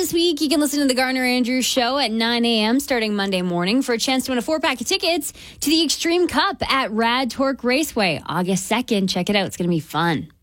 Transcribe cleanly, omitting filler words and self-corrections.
this week, you can listen to the Garner Andrews Show at 9 a.m. starting Monday morning for a chance to win a 4-pack of tickets to the Extreme Cup at Rad Torque Raceway, August 2nd. Check it out. It's going to be fun.